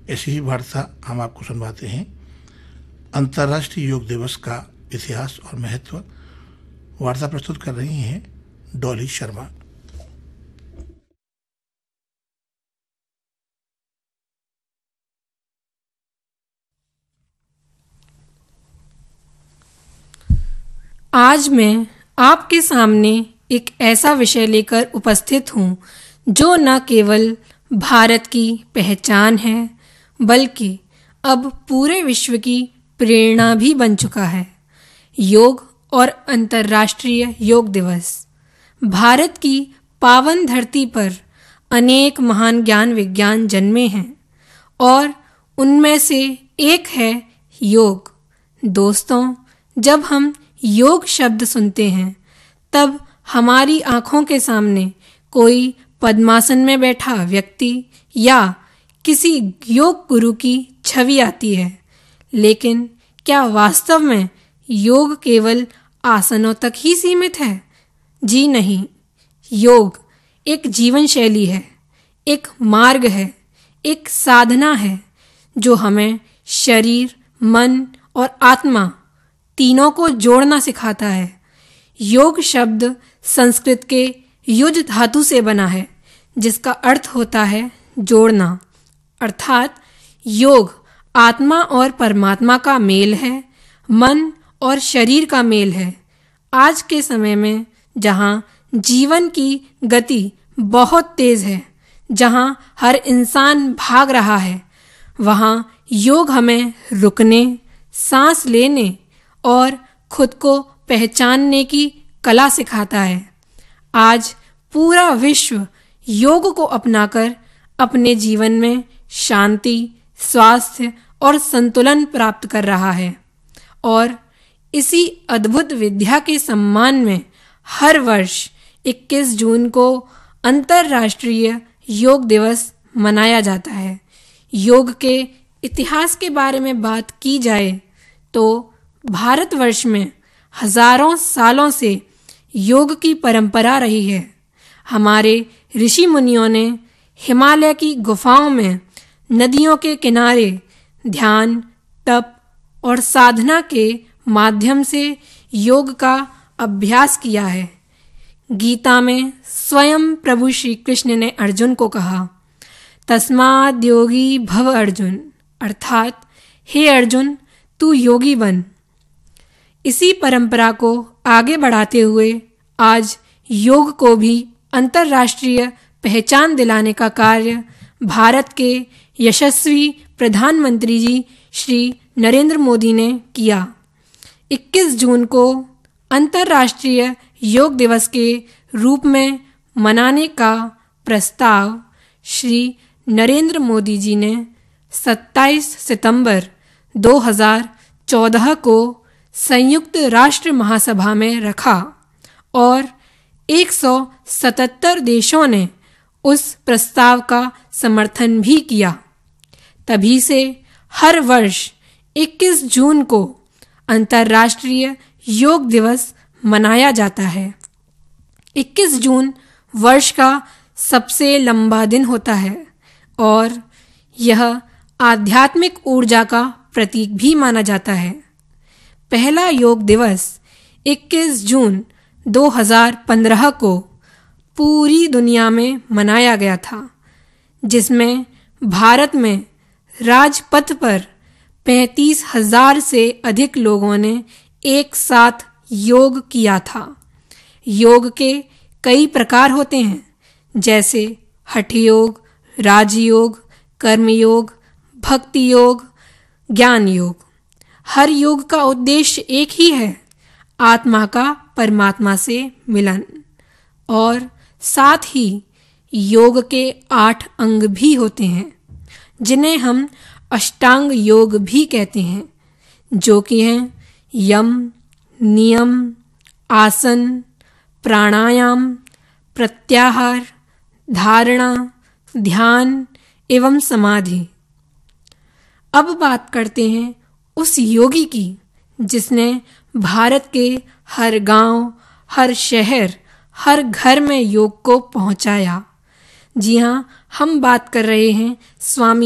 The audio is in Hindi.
ऐसी ही वार्ता हम आपको सुनवाते हैं। अंतर्राष्ट्रीय योग दिवस का इतिहास और महत्व वार्ता प्रस्तुत कर रही हैं डॉली शर्मा। आज मैं आपके सामने एक ऐसा विषय लेकर उपस्थित हूँ जो न केवल भारत की पहचान है बल्कि अब पूरे विश्व की प्रेरणा भी बन चुका है। योग और अंतर्राष्ट्रीय योग दिवस। भारत की पावन धरती पर अनेक महान ज्ञान विज्ञान जन्मे हैं और उनमें से एक है योग। दोस्तों, जब हम योग शब्द सुनते हैं तब हमारी आंखों के सामने कोई पद्मासन में बैठा व्यक्ति या किसी योग गुरु की छवि आती है। लेकिन क्या वास्तव में योग केवल आसनों तक ही सीमित है? जी नहीं। योग एक जीवन शैली है, एक मार्ग है, एक साधना है जो हमें शरीर, मन और आत्मा तीनों को जोड़ना सिखाता है। योग शब्द संस्कृत के युज धातु से बना है जिसका अर्थ होता है जोड़ना। अर्थात योग आत्मा और परमात्मा का मेल है, मन और शरीर का मेल है। आज के समय में जहाँ जीवन की गति बहुत तेज है, जहाँ हर इंसान भाग रहा है, वहाँ योग हमें रुकने, सांस लेने और खुद को पहचानने की कला सिखाता है। आज पूरा विश्व योग को अपनाकर अपने जीवन में शांति, स्वास्थ्य और संतुलन प्राप्त कर रहा है। और इसी अद्भुत विद्या के सम्मान में हर वर्ष 21 जून को अंतर्राष्ट्रीय योग दिवस मनाया जाता है। योग के इतिहास के बारे में बात की जाए तो भारतवर्ष में हजारों सालों से योग की परंपरा रही है। हमारे ऋषि मुनियों ने हिमालय की गुफाओं में, नदियों के किनारे ध्यान, तप और साधना के माध्यम से योग का अभ्यास किया है। गीता में स्वयं प्रभु श्री कृष्ण ने अर्जुन को कहा, तस्माद् योगी भव अर्जुन, अर्थात हे अर्जुन, तू योगी बन। इसी परंपरा को आगे बढ़ाते हुए आज योग को भी अंतर्राष्ट्रीय पहचान दिलाने का कार्य भारत के यशस्वी प्रधानमंत्री जी श्री नरेंद्र मोदी ने किया। 21 जून को अंतर्राष्ट्रीय योग दिवस के रूप में मनाने का प्रस्ताव श्री नरेंद्र मोदी जी ने 27 सितंबर 2014 को संयुक्त राष्ट्र महासभा में रखा और 177 देशों ने उस प्रस्ताव का समर्थन भी किया। तभी से हर वर्ष 21 जून को अंतर्राष्ट्रीय योग दिवस मनाया जाता है। 21 जून वर्ष का सबसे लंबा दिन होता है और यह आध्यात्मिक ऊर्जा का प्रतीक भी माना जाता है। पहला योग दिवस 21 जून 2015 को पूरी दुनिया में मनाया गया था, जिसमें भारत में राजपथ पर 35,000 से अधिक लोगों ने एक साथ योग किया था। योग के कई प्रकार होते हैं, जैसे हठ योग, राजयोग, कर्मयोग, भक्ति योग, ज्ञान योग। हर योग का उद्देश्य एक ही है, आत्मा का परमात्मा से मिलन। और साथ ही योग के 8 अंग भी होते हैं, जिन्हें हम अष्टांग योग भी कहते हैं, जो कि हैं यम, नियम, आसन, प्राणायाम, प्रत्याहार, धारणा, ध्यान एवं समाधि। अब बात करते हैं उस योगी की जिसने भारत के हर गांव, हर शहर, हर घर में योग को पहुंचाया। जी हाँ, हम बात कर रहे हैं स्वामी